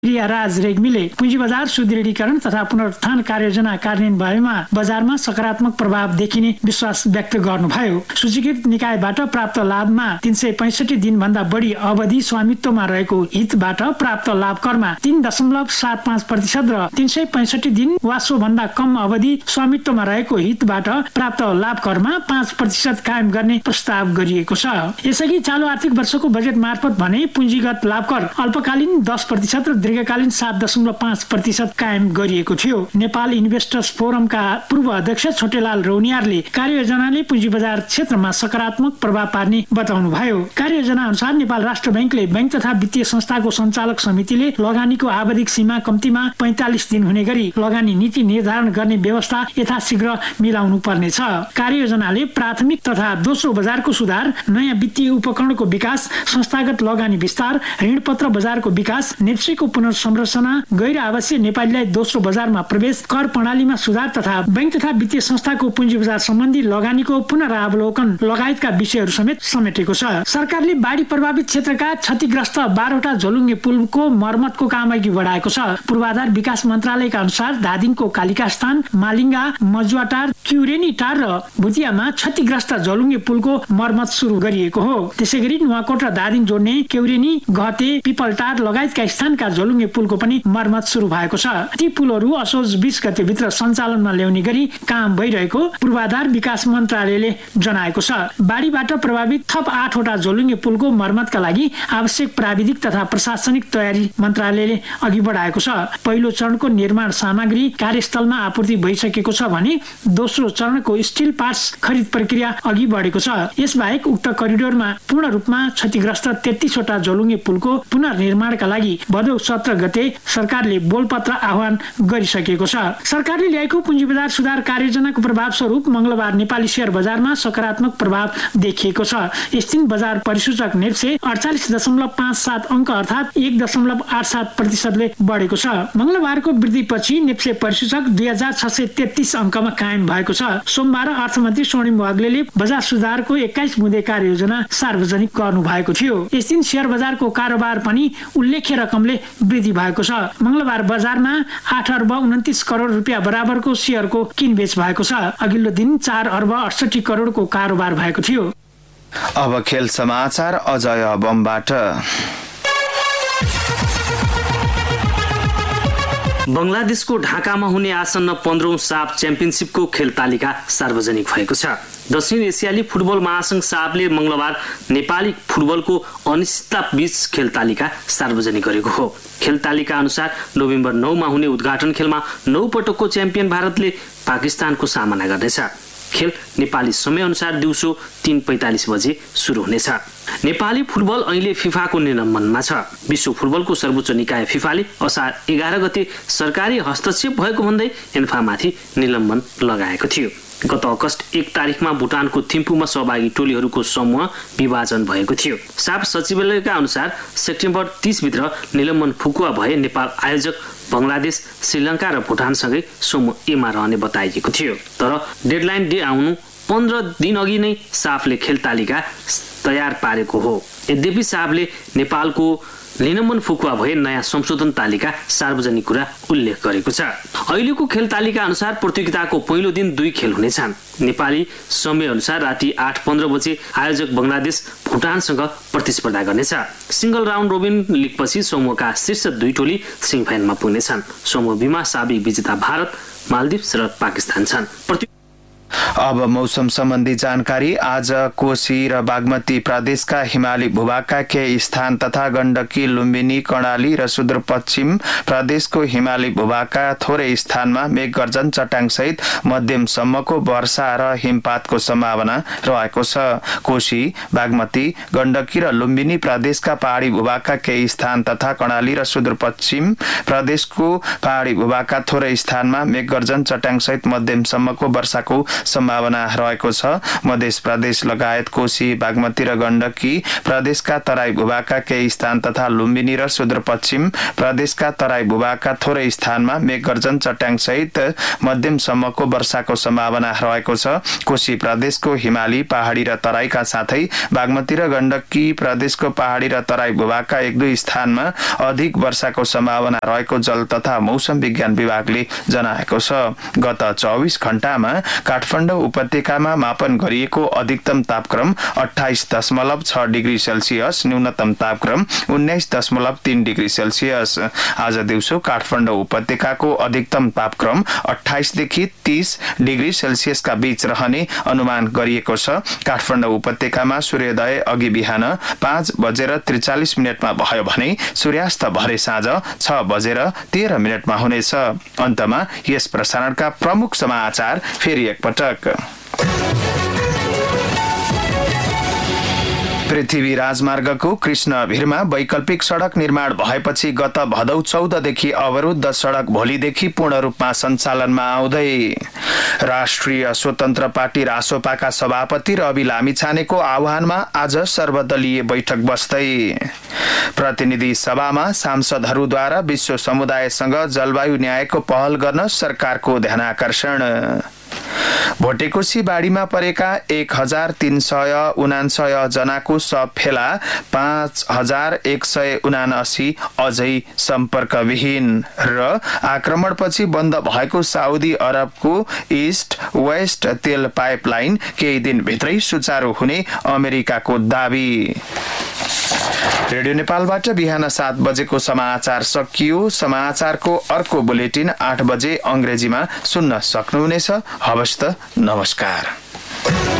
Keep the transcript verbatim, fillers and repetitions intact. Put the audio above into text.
राज रेग्मीले पुँजी बजार सुदृढीकरण तथा पुनरुत्थान कार्ययोजना कार्यान्वयन भएमा बजारमा सकारात्मक प्रभाव देखिने विश्वास व्यक्त गर्नुभयो। सूचीकृत निकायबाट प्राप्त लाभमा तीन सय पैंसठी दिन भन्दा बढी अवधि स्वामित्वमा रहेको हितबाट प्राप्त लाभ करमा तीन दशमलव सात पाँच प्रतिशत र तीन सय पैंसठी दिन वा सो भन्दा कम अवधि स्वामित्वमा रहेको हितबाट प्राप्त लाभ करमा पाँच प्रतिशत कायम गर्ने प्रस्ताव गरिएको छ। यसअघि चालु आर्थिक वर्षको बजेट मार्फत भने पुँजीगत लाभ कर अल्पकालीन दस प्रतिशत र दीर्घकालीन सात दशमलव पाँच प्रतिशत कायम गरिएको थियो। नेपाल इन्भेस्टर्स फोरमका पूर्व अध्यक्ष छोटेलाल रौनियारले कार्ययोजनाले पुँजी बजार क्षेत्रमा सकारात्मक प्रभाव पार्ने बताउनुभयो। कार्ययोजना अनुसार नेपाल राष्ट्र बैंकले बैंक तथा वित्तीय संस्थाको सञ्चालक समितिले लगानीको आवधिक सीमा कम्तीमा पैंतालिस दिन हुने गरी लगानी नीति निर्धारण गर्ने व्यवस्था यथाशीघ्र मिलाउनु पर्नेछ। कार्ययोजनाले प्राथमिक तथा दोस्रो बजारको सुधार, नयाँ वित्तीय उपकरणको विकास, संस्थागत लगानी विस्तार, ऋणपत्र बजारको विकास, नेप्सीको पुनर्संरचना, गैर आवासीय नेपालीलाई दोस्रो बजारमा प्रवेश, कर प्रणालीमा सुधार तथा बैंक तथा वित्तीय संस्थाको पुँजी बजार सम्बन्धी लगानीको पुनरावलोकन लगायतका विषयहरू समेत समेटेको छ। सरकारले बाढी प्रभावित क्षेत्रका क्षतिग्रस्त बाह्रवटा झोलुङ्गे पुलको मर्मतको काम अघि बढाएको छ। पूर्वाधार विकास मन्त्रालयका अनुसार धादिङको कालिका स्थान, मालिङ्गा, मजुवाटार, क्युरेनी टार र भुटियामा क्षतिग्रस्त झोलुङ्गे पुलको मर्मत सुरु गरिएको हो। त्यसैगरी नुवाकोट र धादिङ जोड्ने क्युरेनी, गहते, पिपलटार लगायतका स्थानका झोलुङ्गे पुलको पनि मर्मत सुरु भएको छ। ती पुलहरू असोज बीस गते भित्र सञ्चालनमा ल्याउने गरी काम भइरहेको पूर्वाधार विकास मन्त्रालयले जनाएको छ। बाढीबाट प्रभावित थप आठवटा झोलुङ्गे पुलको मर्मतका लागि आवश्यक प्राविधिक तथा प्रशासनिक तयारी मन्त्रालयले अघि बढाएको छ। पहिलो चरणको निर्माण सामग्री कार्यस्थलमा आपूर्ति भइसकेको छ भने दोस्रो चरणको स्टिल पार्ट्स खरिद प्रक्रिया अघि बढेको छ। यसबाहेक उक्त करिडोरमा पूर्ण रूपमा क्षतिग्रस्त तेत्तीसवटा झोलुङ्गे पुलको पुनर्निर्माणका लागि भदौ सत्र गते सरकारले बोलपत्र आह्वान गरिसकेको छ। सरकारले ल्याएको पुँजी बजार सुधार कार्ययोजनाको प्रभाव स्वरूप मंगलबार नेपाली शेयर बजारमा सकारात्मक प्रभाव देखिएको छ। यस दिन बजार परिसूचक नेप्से अडचालिस दशमलव पाँच सात अङ्क अर्थात् एक दशमलव आठ सात प्रतिशतले बढेको छ। मंगलबारको वृद्धिपछि नेप्से परिसूचक दुई हजार छ सय तेत्तीस अङ्कमा कायम भएको छ। सोमबार अर्थमन्त्री स्वर्णिम वाग्लेले बजार सुधारको एक्काइस बुँदे कार्ययोजना सार्वजनिक गर्नु भएको थियो। यस दिन शेयर बजारको कारोबार पनि उल्लेख्य रकमले वृद्धि भएको छ। मंगलबार बजारमा आठ अर्ब उन्तिस करोड रुपियाँ बराबरको शेयरको किनबेच भएको छ। अघिल्लो दिन चार अर्ब अडसठी करोडको कारोबार भएको थियो। अब खेल समाचार अजय बमबाट। बंगलादेशको ढाकामा हुने आसन्न पन्ध्रौं साफ च्याम्पियनसिपको खेल तालिका सार्वजनिक भएको छ। दक्षिण एसियाली फुटबल महासंघ साफले मंगलबार नेपाली फुटबलको अनिश्चितता बीच खेल तालिका सार्वजनिक गरेको हो। खेल तालिका अनुसार नोभेम्बर नौ मा हुने उद्घाटन खेलमा नौ पटकको च्याम्पियन भारतले पाकिस्तानको सामना गर्नेछ। खेल नेपाली समय अनुसार दिउँसो तीन पैंतालिस बजे सुरु हुनेछ। नेपाली फुटबल अहिले फिफाको निलम्बनमा छ। विश्व फुटबलको सर्वोच्च निकाय फिफाले असार एघार गते सरकारी हस्तक्षेप भएको भन्दै एन्फामाथि निलम्बन लगाएको थियो। गत अगस्त एक तारिकमा भुटानको थिम्पूमा सहभागी टोलीहरूको समूह विभाजन भएको थियो। साफ सचिवालयका अनुसार सेप्टेम्बर तीस भित्र निलम्बन फुकुवा भए नेपाल आयोजक बंगलादेश, श्रीलङ्का र भुटानसँगै समूह एमा रहने बताइएको थियो। तर डेडलाइन डे आउनु पन्ध्र दिन अघि नै साफले खेल तालिका तयार पारेको हो। यद्यपि साफले नेपालको निलम्बन फुकुवा भए नयाँ संशोधन तालिका सार्वजनिक कुरा उल्लेख गरेको छ। अहिलेको खेल तालिका अनुसार प्रतियोगिताको पहिलो दिन दुई खेल हुनेछन्। नेपाली समय अनुसार राति आठ पन्ध्र बजे आयोजक बंगलादेश भुटानसँग प्रतिस्पर्धा गर्नेछ। सिंगल राउन्ड रोबिन लिगपछि समूहका शीर्ष दुई टोली सेमिफाइनलमा पुग्नेछन्। समूह बीमा साबिक विजेता भारत, मालदिप्स र पाकिस्तान छन्। अब मौसम सम्बन्धी जानकारी। आज कोशी र बागमती प्रदेशका हिमाली भूभागका केही स्थान तथा गण्डकी, लुम्बिनी, कर्णाली र सुदूरपश्चिम प्रदेशको हिमाली भूभागका थोरै स्थानमा मेघगर्जन चट्याङ सहित मध्यमसम्मको वर्षा र हिमपातको सम्भावना रहेको छ। कोशी, बागमती, गण्डकी र लुम्बिनी प्रदेशका पहाडी भूभागका केही स्थान तथा कर्णाली र सुदूरपश्चिम प्रदेशको पहाडी भूभागका थोरै स्थानमा मेघगर्जन चट्याङ सहित मध्यमसम्मको वर्षाको सम्भावना रहेको छ। मध्य प्रदेश लगायत कोशी, बागमती र गण्डकी प्रदेशका तराई भूभागका केही स्थान तथा लुम्बिनी र सुदूरपश्चिम प्रदेशका तराई भूभागका थोरै स्थानमा मेघगर्जन चट्याङ सहित मध्यमसम्मको वर्षाको सम्भावना रहेको छ। कोशी प्रदेशको हिमाली, पहाडी र तराईका साथै बागमती र गण्डकी प्रदेशको पहाडी र तराई भूभागका एक दुई स्थानमा अधिक वर्षाको सम्भावना रहेको जल तथा मौसम विज्ञान विभागले जनाएको छ। गत चौबिस घण्टामा काठमाडौँ उपत्यकामा मापन गरिएको अधिकतम तापक्रम अठाइस दशमलव छ डिग्री सेल्सियस, न्यूनतम तापक्रम उन्नाइस दशमलव तीन डिग्री सेल्सियस। आज दिउँसो काठमाडौँ उपत्यकाको अधिकतम तापक्रम अठाइसदेखि तीस डिग्री सेल्सियसका बीच रहने अनुमान गरिएको छ। काठमाडौँ उपत्यकामा सूर्योदय अघि बिहान पाँच बजेर त्रिचालिस मिनटमा भयो भने सूर्यास्त भरे साँझ छ बजेर तेह्र मिनटमा हुनेछ। अन्तमा यस प्रसारणका प्रमुख समाचार फेरि एकपटक। पृथ्वी राजमार्गको कृष्णभिरमा वैकल्पिक सड़क निर्माण भएपछि गत भदौ चौधदेखि अवरुद्ध सड़क भोलिदेखि पूर्ण रूपमा सञ्चालनमा आउँदै। राष्ट्रिय स्वतन्त्र पार्टी रासोपाका सभापति रवि लामिछानेको आह्वानमा आज सर्वदलीय बैठक बस्दै। प्रतिनिधि सभामा सांसदहरूद्वारा विश्व समुदायसँग जलवायु न्यायको पहल गर्न सरकारको ध्यानाकर्षण। भोटेकोशी बाढीमा परेका एक हजार तीन सय उनान्सय जनाको शव फेला पाँच हजार एक सय उनासी अझै सम्पर्कविहीन। र आक्रमणपछि बन्द भएको साउदी अरबको इस्ट वेस्ट तेल पाइपलाइन केही दिनभित्रै सुचारू हुने अमेरिकाको दावी। रेडियो नेपालबाट बिहान सात बजेको समाचार सकियो। समाचारको अर्को बुलेटिन आठ बजे अंग्रेजीमा सुन्न सक्नुहुनेछ। हवस् त, नमस्कार।